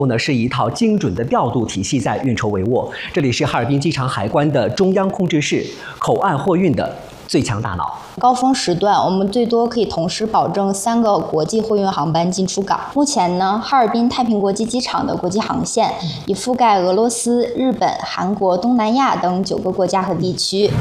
呢是一套精准的调度体系在运筹帷幄。这里是哈尔滨机场海关的中央控制室，口岸货运的最强大脑。 高峰时段，我们最多可以同时保证3个国际货运航班进出港。目前呢，哈尔滨太平国际机场的国际航线已覆盖俄罗斯、日本、韩国、东南亚等9个国家和地区。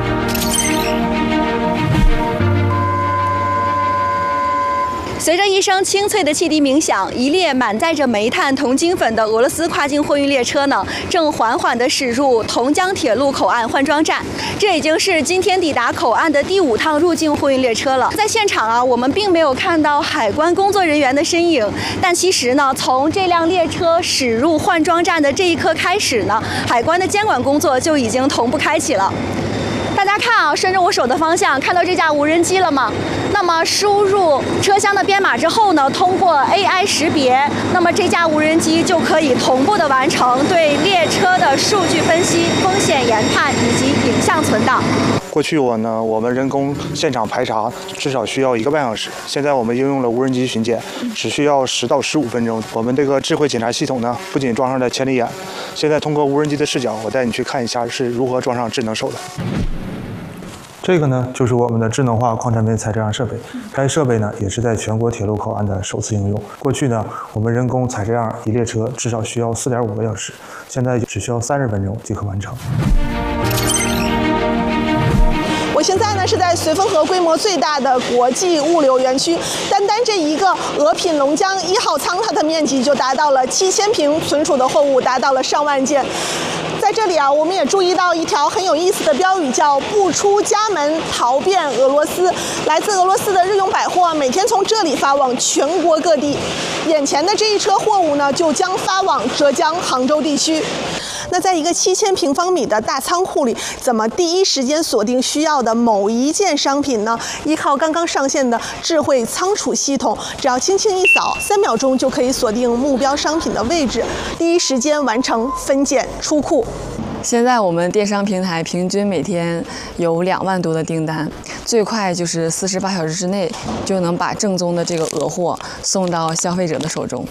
随着一声清脆的汽笛鸣响，一列满载着煤炭、铜精粉的俄罗斯跨境货运列车呢，正缓缓地驶入同江铁路口岸换装站。这已经是今天抵达口岸的第5趟入境货运列车了。在现场啊，我们并没有看到海关工作人员的身影，但其实呢，从这辆列车驶入换装站的这一刻开始呢，海关的监管工作就已经同步开启了。大家看啊，顺着我手的方向，看到这架无人机了吗？那么输入车厢的编码之后呢，通过 AI 识别，那么这架无人机就可以同步的完成对列车的数据分析、风险研判以及影像存档。 过去我们人工现场排查至少需要1个半小时，现在我们应用了无人机巡检，只需要10到15分钟。我们这个智慧检查系统呢，不仅装上了千里眼，现在通过无人机的视角，我带你去看一下是如何装上智能手的。这个呢，就是我们的智能化矿产品采摘样设备。该设备呢，也是在全国铁路口岸的首次应用。过去呢，我们人工采摘样一列车至少需要4.5个小时，现在只需要30分钟即可完成。 我现在呢是在绥芬河规模最大的国际物流园区，单这一个俄品龙江1号仓，它的面积就达到了7000平，存储的货物达到了上万件。在这里啊，我们也注意到一条很有意思的标语，叫“不出家门，逃遍俄罗斯”。来自俄罗斯的日用百货每天从这里发往全国各地。眼前的这一车货物呢，就将发往浙江、杭州地区。那在一个7000平方米的大仓库里，怎么第一时间锁定需要的某一件商品呢？依靠刚刚上线的智慧仓储系统，只要轻轻一扫，3秒钟就可以锁定目标商品的位置，第一时间完成分拣出库。 现在我们电商平台平均每天有2万多的订单，最快就是48小时之内就能把正宗的这个俄货送到消费者的手中。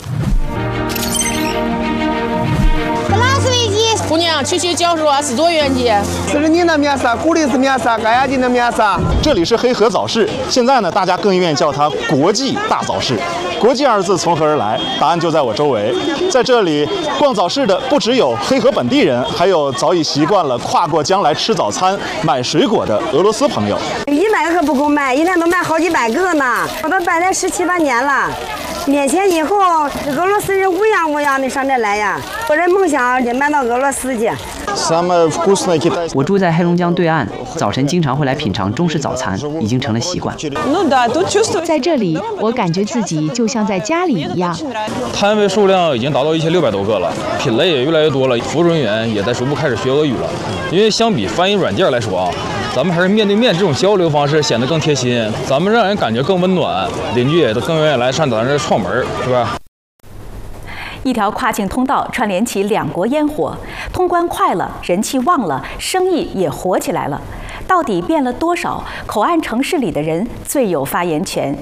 姑娘，去教授啊，是多远的？ 是你的面纱，古里是面纱，盖亚金的面纱。 这里是黑河早市，现在呢，大家更愿意叫它国际大早市。国际2字从何而来？答案就在我周围。在这里逛早市的不只有黑河本地人，还有早已习惯了跨过江来吃早餐、买水果的俄罗斯朋友。 100个可不够卖，一天都卖好几百个呢。我都办了17、18年了。免签以后，俄罗斯人乌泱的上这来呀！我这梦想得买到俄罗斯去。 我住在黑龙江对岸，早晨经常会来品尝中式早餐，已经成了习惯。 在这里，我感觉自己就像在家里一样。 摊位数量已经达到1600多个了，品类也越来越多了，服务人员也在逐步开始学俄语了。因为相比翻译软件来说啊，咱们还是面对面这种交流方式显得更贴心，咱们让人感觉更温暖，邻居也都更愿意来上咱这串门，是吧？ 一条跨境通道串联起2国烟火，通关快了，人气旺了，生意也火起来了。到底变了多少？口岸城市里的人最有发言权。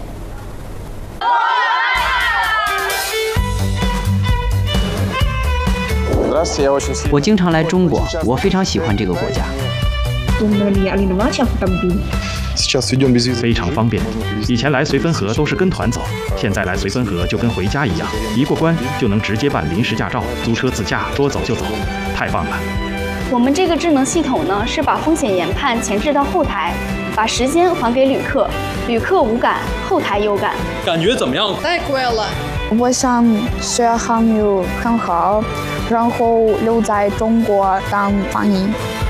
我经常来中国，我非常喜欢这个国家。 非常方便，以前来绥芬河都是跟团走，现在来绥芬河就跟回家一样，一过关就能直接办临时驾照，租车自驾，说走就走，太棒了。 我们这个智能系统呢，是把风险研判前置到后台，把时间还给旅客，旅客无感，后台有感。 感觉怎么样？ 太快了！ 我想学韩语很好，然后留在中国当翻译。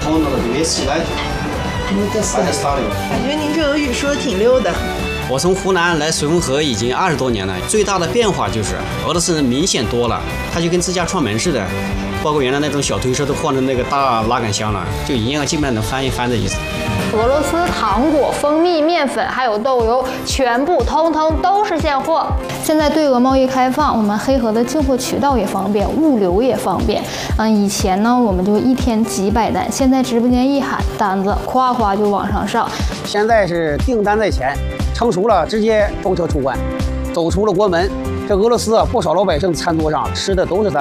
感觉您这俄语说的挺溜的。 我从湖南来绥芬河已经20多年了，最大的变化就是俄罗斯人明显多了，他就跟自家串门似的，包括原来那种小推车都换成那个大拉杆箱了，就一样基本上能翻一番的意思。 俄罗斯糖果、蜂蜜、面粉还有豆油，全部通通都是现货。现在对俄贸易开放，我们黑河的进货渠道也方便，物流也方便。以前呢我们就一天几百单，现在直播间一喊单子，夸夸就往上上。 现在是订单在前，成熟了直接装车出关，走出了国门。这俄罗斯不少老百姓餐桌上吃的都是咱。